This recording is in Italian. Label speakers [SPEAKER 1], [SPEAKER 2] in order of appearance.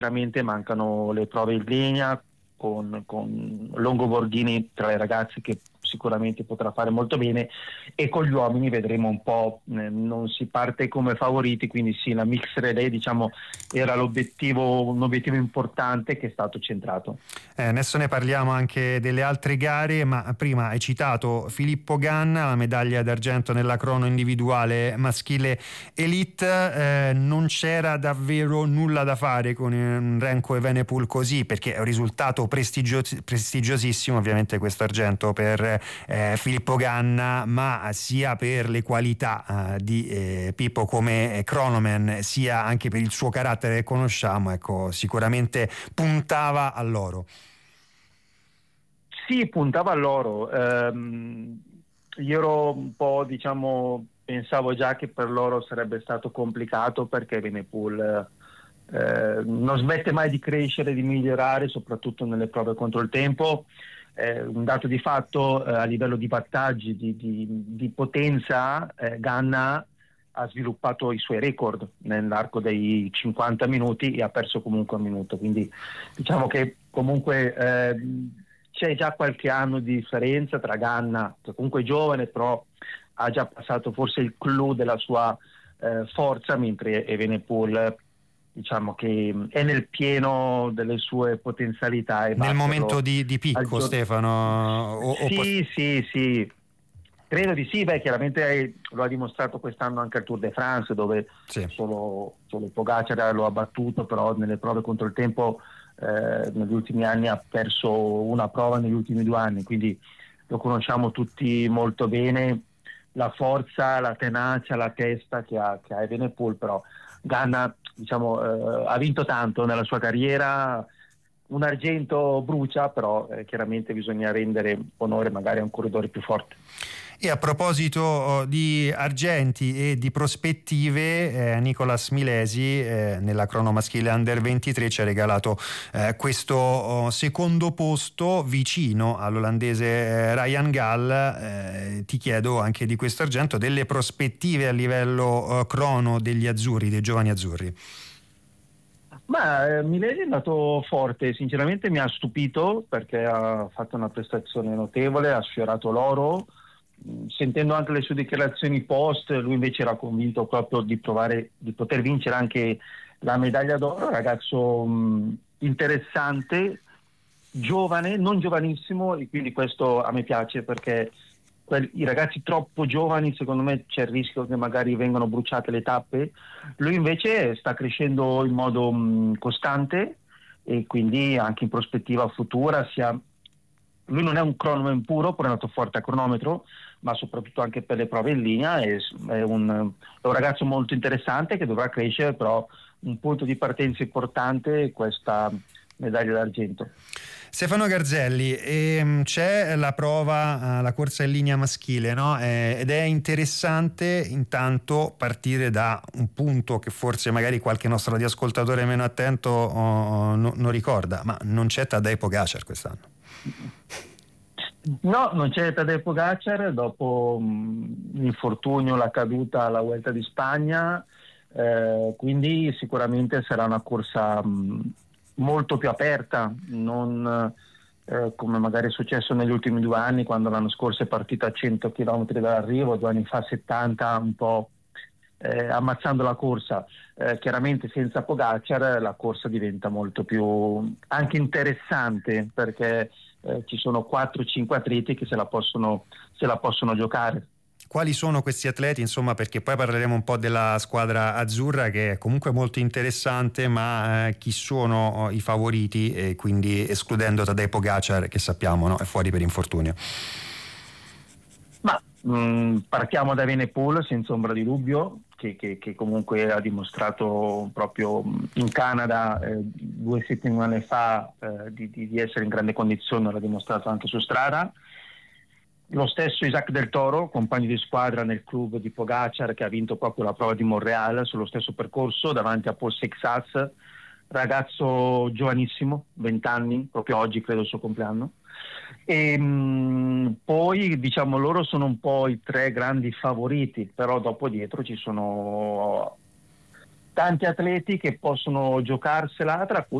[SPEAKER 1] Veramente mancano le prove in linea con Longo Borghini tra le ragazze che sicuramente potrà fare molto bene, e con gli uomini vedremo un po', non si parte come favoriti, quindi sì, la mix relay diciamo era un obiettivo importante che è stato centrato.
[SPEAKER 2] Adesso ne parliamo anche delle altre gare, ma prima hai citato Filippo Ganna, la medaglia d'argento nella crono individuale maschile elite. Non c'era davvero nulla da fare con Remco Evenepoel così, perché è un risultato prestigiosissimo ovviamente questo argento per Filippo Ganna, ma sia per le qualità di Pippo come cronoman, sia anche per il suo carattere che conosciamo, ecco, sicuramente puntava all'oro.
[SPEAKER 1] Sì, puntava all'oro. Io ero un po', diciamo, pensavo già che per loro sarebbe stato complicato, perché Evenepoel non smette mai di crescere, di migliorare, soprattutto nelle prove contro il tempo. Un dato di fatto, a livello di wattaggi, di potenza, Ganna ha sviluppato i suoi record nell'arco dei 50 minuti e ha perso comunque un minuto, quindi diciamo che comunque c'è già qualche anno di differenza tra Ganna, che comunque è giovane, però ha già passato forse il clou della sua forza, mentre Evenepoel diciamo che è nel pieno delle sue potenzialità, e
[SPEAKER 2] Nel momento di picco, Stefano?
[SPEAKER 1] Sì, credo di sì. Beh, chiaramente lo ha dimostrato quest'anno anche al Tour de France, dove
[SPEAKER 2] sì,
[SPEAKER 1] solo Pogacar lo ha battuto, però nelle prove contro il tempo negli ultimi anni ha perso una prova negli ultimi 2 anni, quindi lo conosciamo tutti molto bene, la forza, la tenacia, la testa che ha Evenepoel. Però Ganna diciamo ha vinto tanto nella sua carriera, un argento brucia, però chiaramente bisogna rendere onore magari a un corridore più forte.
[SPEAKER 2] E a proposito di argenti e di prospettive, Nicolas Milesi nella crono maschile Under 23 ci ha regalato questo secondo posto vicino all'olandese Ryan Gall. Ti chiedo anche di questo argento, delle prospettive a livello crono degli azzurri, dei giovani azzurri.
[SPEAKER 1] Ma Milesi è andato forte, sinceramente mi ha stupito, perché ha fatto una prestazione notevole, ha sfiorato l'oro. Sentendo anche le sue dichiarazioni post, lui invece era convinto proprio di poter vincere anche la medaglia d'oro. Ragazzo interessante, giovane, non giovanissimo, e quindi questo a me piace, perché i ragazzi troppo giovani, secondo me c'è il rischio che magari vengano bruciate le tappe. Lui invece sta crescendo in modo costante, e quindi anche in prospettiva futura lui non è un cronoman puro, pure è andato forte a cronometro, ma soprattutto anche per le prove in linea è un ragazzo molto interessante che dovrà crescere, però un punto di partenza importante è questa medaglia d'argento.
[SPEAKER 2] Stefano Garzelli, c'è la prova, la corsa in linea maschile, no? Ed è interessante intanto partire da un punto che forse magari qualche nostro radioascoltatore meno attento non ricorda, ma non c'è Tadej Pogacar quest'anno.
[SPEAKER 1] No, non c'è Tadej Pogacar dopo l'infortunio, la caduta alla Vuelta di Spagna, quindi sicuramente sarà una corsa molto più aperta, non come magari è successo negli ultimi 2 anni, quando l'anno scorso è partita a 100 km dall'arrivo, 2 anni fa 70, un po' ammazzando la corsa. Chiaramente senza Pogacar la corsa diventa molto più anche interessante, perché ci sono 4-5 atleti che se la possono giocare.
[SPEAKER 2] Quali sono questi atleti, insomma, perché poi parleremo un po' della squadra azzurra, che è comunque molto interessante, ma chi sono i favoriti, e quindi escludendo Tadej Pogacar, che sappiamo, no, è fuori per infortunio?
[SPEAKER 1] Ma partiamo da Evenepoel, senza ombra di dubbio, che comunque ha dimostrato proprio in Canada 2 settimane fa di essere in grande condizione, l'ha dimostrato anche su strada. Lo stesso Isaac Del Toro, compagno di squadra nel club di Pogacar, che ha vinto proprio la prova di Montréal sullo stesso percorso davanti a Paul Seixas, ragazzo giovanissimo, 20 anni, proprio oggi credo il suo compleanno. E poi diciamo loro sono un po' i 3 grandi favoriti, però dopo dietro ci sono tanti atleti che possono giocarsela, tra cui